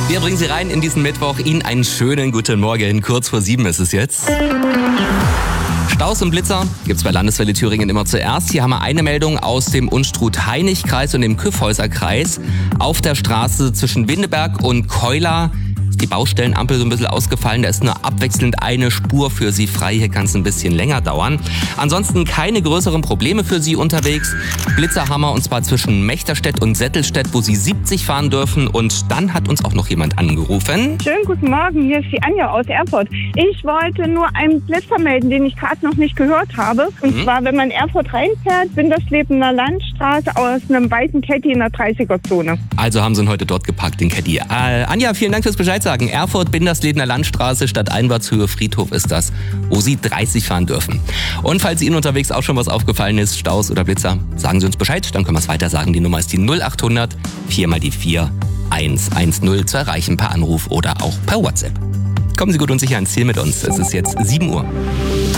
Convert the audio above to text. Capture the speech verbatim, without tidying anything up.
Wir bringen Sie rein in diesen Mittwoch. Ihnen einen schönen guten Morgen. Kurz vor sieben ist es jetzt. Staus und Blitzer gibt's bei Landeswelle Thüringen immer zuerst. Hier haben wir eine Meldung aus dem Unstrut-Hainich-Kreis und dem Kyffhäuser-Kreis. Auf der Straße zwischen Windeberg und Keular ist die Baustellenampel so ein bisschen ausgefallen. Da ist nur abwechselnd eine Spur für Sie frei. Hier kann es ein bisschen länger dauern. Ansonsten keine größeren Probleme für Sie unterwegs. Blitzer haben wir, und zwar zwischen Mechterstedt und Settelstedt, wo Sie siebzig fahren dürfen. Und dann hat uns auch noch jemand angerufen. Schönen guten Morgen, hier ist die Anja aus Erfurt. Ich wollte nur einen Blitzer melden, den ich gerade noch nicht gehört habe. Und mhm. zwar, wenn man in Erfurt reinfährt, Winterslebender Landstraße aus einem weißen Caddy in der dreißiger-Zone. Also haben Sie ihn heute dort geparkt, den Caddy. Äh, Anja, vielen Dank fürs Bescheid sagen. Erfurt, Binderslebener Landstraße, Stadteinwärtshöhe, Friedhof ist das, wo Sie dreißig fahren dürfen. Und falls Ihnen unterwegs auch schon was aufgefallen ist, Staus oder Blitzer, sagen Sie uns Bescheid, dann können wir es weiter sagen. Die Nummer ist die null acht hundert vier mal die vier eins eins null zu erreichen per Anruf oder auch per WhatsApp. Kommen Sie gut und sicher ans Ziel mit uns. Es ist jetzt sieben Uhr.